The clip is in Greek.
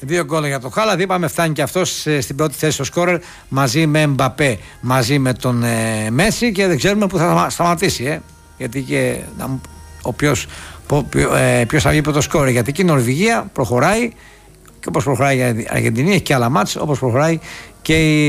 2 γκολ για τον Χάλαντ. Είπαμε φτάνει και αυτός στην πρώτη θέση στο σκόρερ μαζί με Μπαπέ, μαζί με τον Μέση, και δεν ξέρουμε πού θα σταματήσει. Γιατί και ποιος θα βγει πρώτο σκόρερ. Γιατί και η Νορβηγία προχωράει, και όπως προχωράει η Αργεντινή, έχει και άλλα μάτς, όπως προχωράει και η